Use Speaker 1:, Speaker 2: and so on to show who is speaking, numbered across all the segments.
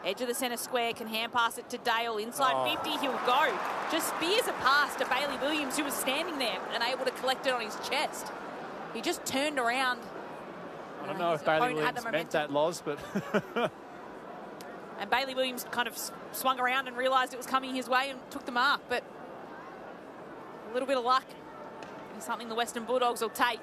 Speaker 1: Edge of the centre square, can hand pass it to Dale. Inside 50, he'll go. Just spears a pass to Bailey Williams, who was standing there and able to collect it on his chest. He just turned around.
Speaker 2: I don't know if Bailey Williams meant that, Loz, but...
Speaker 1: And Bailey Williams kind of swung around and realised it was coming his way and took the mark. But a little bit of luck is something the Western Bulldogs will take.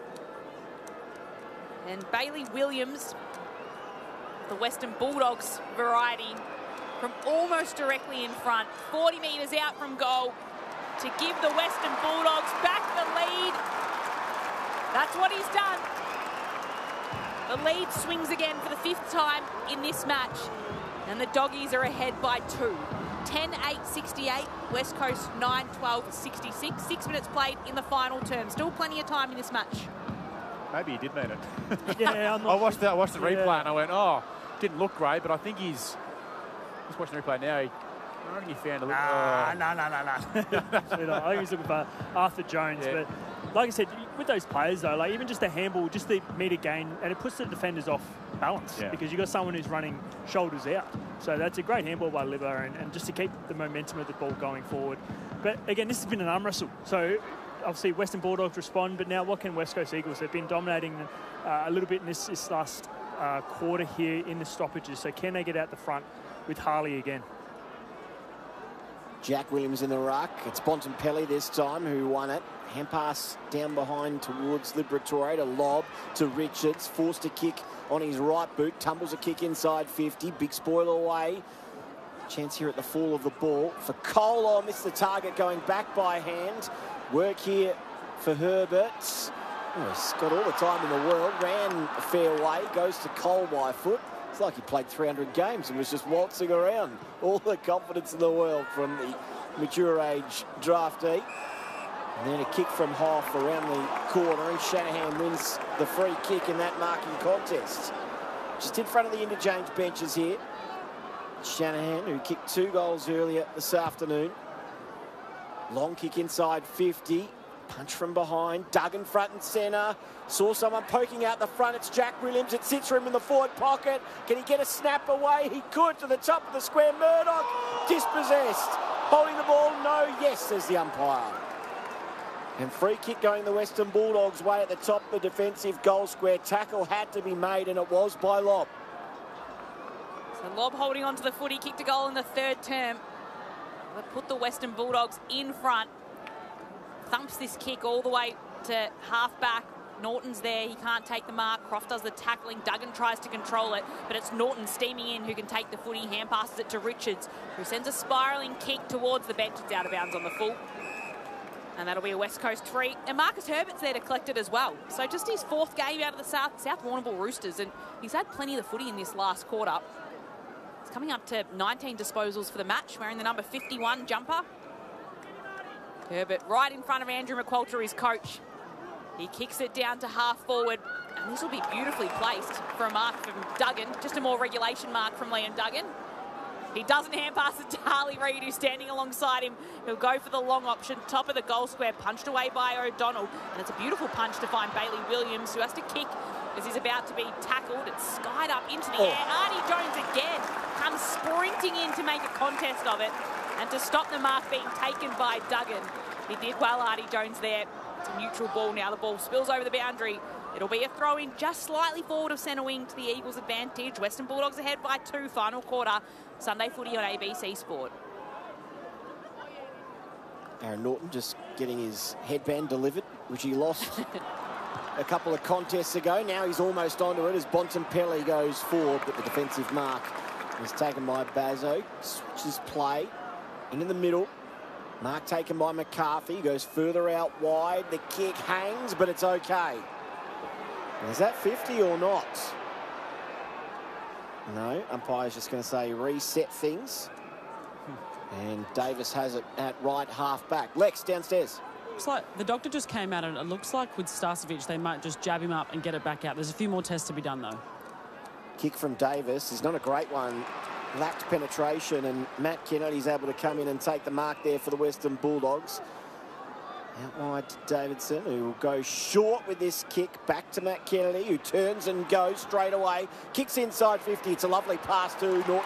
Speaker 1: And Bailey Williams, the Western Bulldogs variety, from almost directly in front, 40 metres out from goal, to give the Western Bulldogs back the lead. That's what he's done. The lead swings again for the 5th time in this match. And the Doggies are ahead by 2. 10-8-68, West Coast 9-12-66. 6 minutes played in the final term. Still plenty of time in this match.
Speaker 2: Maybe he did mean it.
Speaker 3: Yeah,
Speaker 2: I watched the replay and I went, oh, didn't look great, but I think he's watching the replay now. I reckon he found a little...
Speaker 3: No. I think he's looking for Arthur Jones.
Speaker 2: Yeah.
Speaker 3: But like I said, with those players, though, like even just a handball, just the metre gain, and it puts the defenders off balance because you've got someone who's running shoulders out. So that's a great handball by Libba and just to keep the momentum of the ball going forward. But again, this has been an arm wrestle. So obviously Western Bulldogs respond, but now what can West Coast Eagles? They've been dominating a little bit in this last quarter here in the stoppages. So can they get out the front with Harley again?
Speaker 4: Jack Williams in the ruck. It's Bontempelli this time who won it. Hand pass down behind towards Liberatore to lob to Richards. Forced a kick on his right boot. Tumbles a kick inside 50. Big spoiler away. Chance here at the fall of the ball for Cole. Oh, missed the target going back by hand. Work here for Herbert. Oh, he's got all the time in the world. Ran a fair way. Goes to Cole by foot. It's like he played 300 games and was just waltzing around. All the confidence in the world from the mature age draftee. And then a kick from Hoff around the corner, and Shanahan wins the free kick in that marking contest. Just in front of the interchange benches here. Shanahan, who kicked 2 goals earlier this afternoon. Long kick inside 50. Punch from behind. Duggan front and centre. Saw someone poking out the front. It's Jack Williams. It sits for him in the forward pocket. Can he get a snap away? He could to the top of the square. Murdoch dispossessed. Holding the ball. No. Yes, says the umpire. And free kick going the Western Bulldogs' way at the top of the defensive goal square. Tackle had to be made, and it was by Lobb.
Speaker 1: So Lobb holding on to the footy, kicked a goal in the 3rd term. They put the Western Bulldogs in front. Thumps this kick all the way to half-back. Norton's there. He can't take the mark. Croft does the tackling. Duggan tries to control it, but it's Norton steaming in who can take the footy. Hand passes it to Richards, who sends a spiralling kick towards the bench. It's out of bounds on the full. And that'll be a West Coast 3. And Marcus Herbert's there to collect it as well. So just his 4th game out of the South Warrnambool Roosters. And he's had plenty of the footy in this last quarter. He's coming up to 19 disposals for the match, wearing the number 51 jumper. Herbert right in front of Andrew McQualter, his coach. He kicks it down to half forward. And this will be beautifully placed for a mark from Duggan. Just a more regulation mark from Liam Duggan. He doesn't hand pass it to Harley Reid, who's standing alongside him. He'll go for the long option, top of the goal square, punched away by O'Donnell. And it's a beautiful punch to find Bailey Williams, who has to kick as he's about to be tackled. It's skied up into the air. Artie Jones again comes sprinting in to make a contest of it and to stop the mark being taken by Duggan. He did well, Artie Jones there. It's a neutral ball now. The ball spills over the boundary. It'll be a throw-in just slightly forward of centre wing to the Eagles' advantage. Western Bulldogs ahead by 2, final quarter. Sunday footy on ABC Sport.
Speaker 4: Aaron Norton just getting his headband delivered, which he lost a couple of contests ago. Now he's almost onto it as Bontempelli goes forward, but the defensive mark is taken by Bazzo. Switches play into the middle. Mark taken by McCarthy. Goes further out wide. The kick hangs, but it's okay. Is that 50 or not? No, umpire's just going to say reset things. And Davis has it at right half back. Lex downstairs.
Speaker 5: Looks like the doctor just came out, and it looks like with Starcevic they might just jab him up and get it back out. There's a few more tests to be done though.
Speaker 4: Kick from Davis is not a great one. Lacked penetration, and Matt Kennedy's able to come in and take the mark there for the Western Bulldogs. Out wide to Davidson, who will go short with this kick. Back to Matt Kennedy, who turns and goes straight away. Kicks inside 50. It's a lovely pass to Norton.